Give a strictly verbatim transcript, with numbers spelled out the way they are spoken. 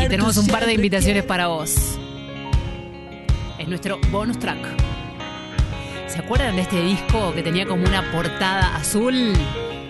tenemos un par de invitaciones para vos. Es nuestro bonus track. ¿Se acuerdan de este disco que tenía como una portada azul?